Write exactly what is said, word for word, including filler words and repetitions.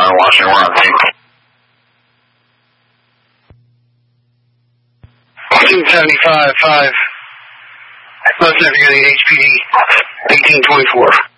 Tower, Washington, we're on scene. Washington seventy-five, five. Most of you getting H P D eighteen twenty-four.